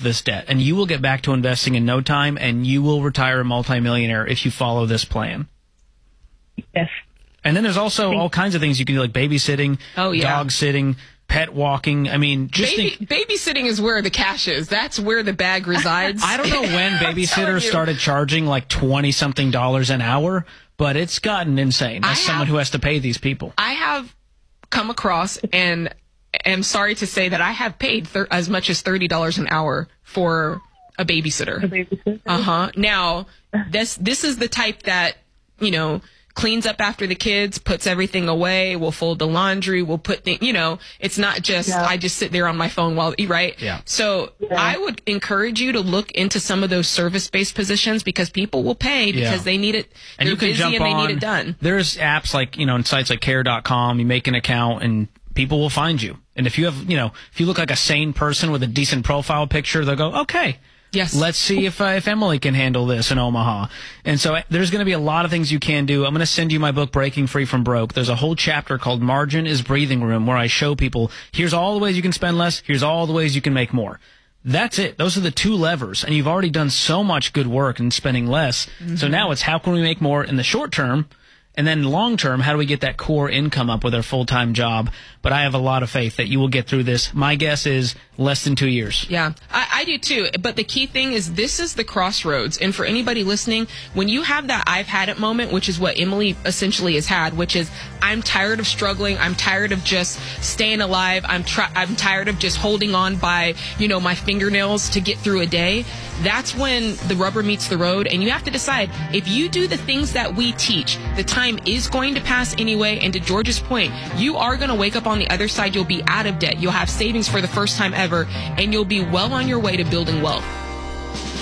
this debt, and you will get back to investing in no time, and you will retire a multimillionaire if you follow this plan. Yes. And then there's also all kinds of things you can do, like babysitting, dog sitting, pet walking. I mean, babysitting is where the cash is. That's where the bag resides. I don't know when babysitters started charging like $20-something an hour, but it's gotten insane as someone who has to pay these people. I have come across, and am sorry to say that I have paid as much as $30 an hour for a babysitter. Now, this is the type that, cleans up after the kids, puts everything away, will fold the laundry, will put it's not just I just sit there on my phone while right. Yeah. So I would encourage you to look into some of those service-based positions, because people will pay because they need it. And they're you can busy jump and they on. need it done. There's apps like in sites like care.com. You make an account and people will find you. And if you have if you look like a sane person with a decent profile picture, they'll go, okay. Yes. Let's see if Emily can handle this in Omaha. And so there's going to be a lot of things you can do. I'm going to send you my book, Breaking Free from Broke. There's a whole chapter called Margin is Breathing Room, where I show people, here's all the ways you can spend less. Here's all the ways you can make more. That's it. Those are the two levers. And you've already done so much good work in spending less. Mm-hmm. So now it's how can we make more in the short term? And then long term, how do we get that core income up with our full-time job? But I have a lot of faith that you will get through this. My guess is less than 2 years. Yeah, I do too. But the key thing is this is the crossroads. And for anybody listening, when you have that I've had it moment, which is what Emily essentially has had, which is I'm tired of struggling. I'm tired of just staying alive. I'm tired of just holding on by, my fingernails to get through a day. That's when the rubber meets the road. And you have to decide, if you do the things that we teach, the time is going to pass anyway. And to George's point, you are going to wake up on the other side. You'll be out of debt. You'll have savings for the first time ever, and you'll be well on your way to building wealth.